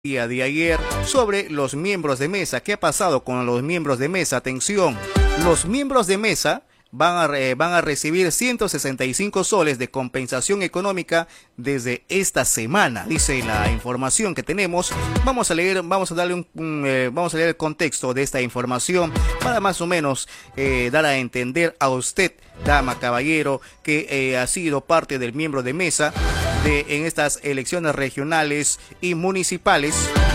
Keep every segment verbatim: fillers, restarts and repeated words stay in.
Día de ayer sobre los miembros de mesa. ¿Qué ha pasado con los miembros de mesa? Atención, los miembros de mesa van a, re, van a recibir ciento sesenta y cinco soles de compensación económica desde esta semana, dice la información que tenemos. Vamos a leer, vamos a darle un, un eh, vamos a leer el contexto de esta información para más o menos eh, dar a entender a usted, dama, caballero, que eh, ha sido parte del miembro de mesa de, en estas elecciones regionales y municipales.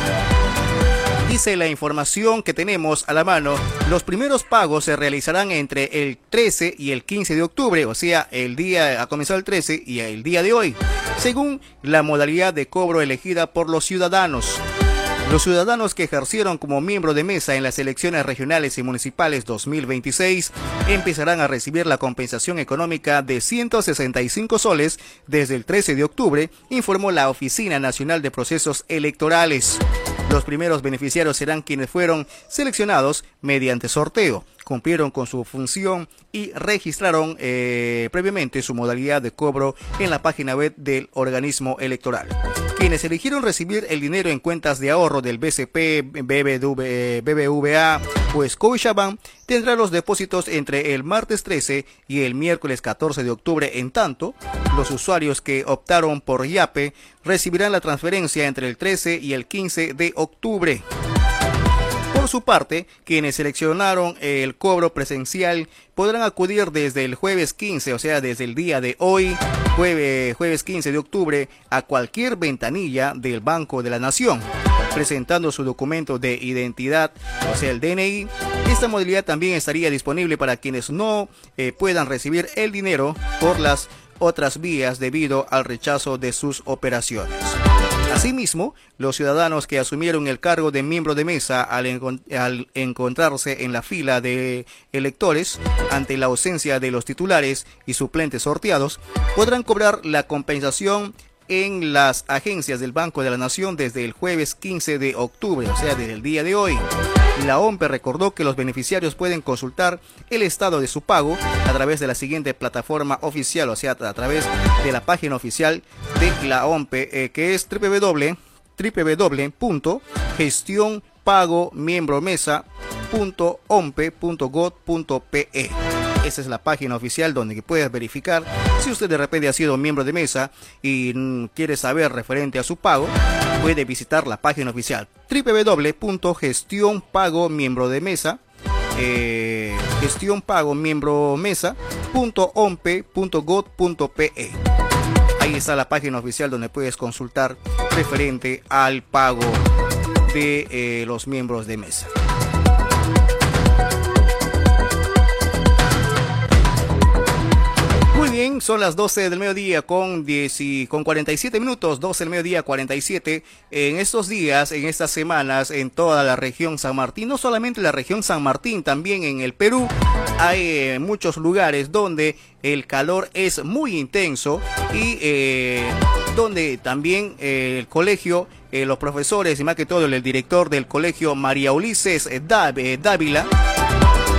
Dice la información que tenemos a la mano, los primeros pagos se realizarán entre el trece y el quince de octubre, o sea, el día ha comenzado el trece y el día de hoy, según la modalidad de cobro elegida por los ciudadanos. Los ciudadanos que ejercieron como miembro de mesa en las elecciones regionales y municipales dos mil veintiséis empezarán a recibir la compensación económica de ciento sesenta y cinco soles desde el trece de octubre, informó la Oficina Nacional de Procesos Electorales. Los primeros beneficiarios serán quienes fueron seleccionados mediante sorteo, cumplieron con su función y registraron eh, previamente su modalidad de cobro en la página web del organismo electoral. Quienes eligieron recibir el dinero en cuentas de ahorro del B C P, B B V A o Scotiabank tendrán los depósitos entre el martes trece y el miércoles catorce de octubre. En tanto, los usuarios que optaron por Yape recibirán la transferencia entre el trece y el quince de octubre. Por su parte, quienes seleccionaron el cobro presencial podrán acudir desde el jueves quince, o sea, desde el día de hoy, jueves, jueves quince de octubre, a cualquier ventanilla del Banco de la Nación, presentando su documento de identidad, o sea, el D N I. Esta modalidad también estaría disponible para quienes no eh, puedan recibir el dinero por las otras vías debido al rechazo de sus operaciones. Asimismo, los ciudadanos que asumieron el cargo de miembro de mesa al, encont al encontrarse en la fila de electores ante la ausencia de los titulares y suplentes sorteados, podrán cobrar la compensación en las agencias del Banco de la Nación desde el jueves quince de octubre, o sea, desde el día de hoy. La O M P E recordó que los beneficiarios pueden consultar el estado de su pago a través de la siguiente plataforma oficial, o sea, a través de la página oficial de la O M P E, eh, que es w w w punto gestión pago miembro mesa punto o m p e punto gov punto p e. Esa es la página oficial donde puedes verificar si usted de repente ha sido miembro de mesa y mm, quiere saber referente a su pago. Puede visitar la página oficial w w w punto gestión pago miembro de mesa eh, gestión pago miembro mesa punto o m p e punto gov punto p e. Ahí está la página oficial donde puedes consultar referente al pago de eh, los miembros de mesa. Muy bien, son las doce del mediodía con, diez y, con cuarenta y siete minutos, doce del mediodía cuarenta y siete. En estos días, en estas semanas, en toda la región San Martín, no solamente la región San Martín, también en el Perú, hay eh, muchos lugares donde el calor es muy intenso y eh, donde también eh, el colegio, eh, los profesores y más que todo el director del colegio María Ulises eh, Dávila,